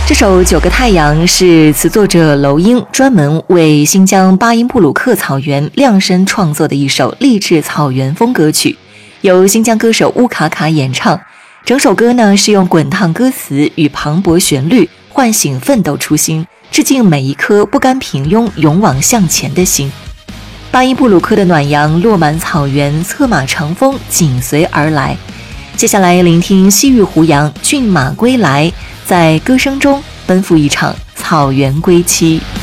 这首《九个太阳》是词作者娄英专门为新疆巴音布鲁克草原量身创作的一首励志草原风歌曲，由新疆歌手乌卡卡演唱。整首歌呢是用滚烫歌词与磅礴旋律唤醒奋斗初心，致敬每一颗不甘平庸、勇往向前的心。巴音布鲁克的暖阳落满草原，策马长风紧随而来。接下来聆听西域胡杨骏马归来，在歌声中奔赴一场草原归期。